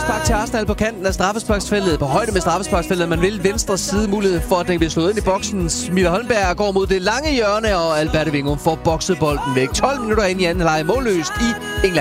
frispark til Arsenal på kanten af straffesparksfeltet. På højde med straffesparksfeltet. Man vil venstre side mulighed for, at den bliver slået ind i boksen. Mille Holmberg går mod det lange hjørne, og Albert Wingum får bokset bolden væk. 12 minutter ind i anden halvleg målløst i England.